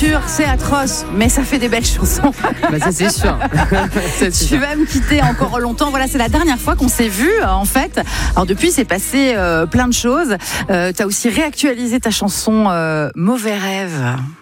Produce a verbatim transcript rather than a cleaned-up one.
sûr, c'est atroce, mais ça fait des belles chansons. Bah ça c'est sûr. C'est Tu sûr. vas me quitter encore longtemps. Voilà, c'est la dernière fois qu'on s'est vu en fait. Alors depuis, c'est passé euh, plein de choses. Euh, tu as aussi réactualisé ta chanson euh, Mauvais rêve.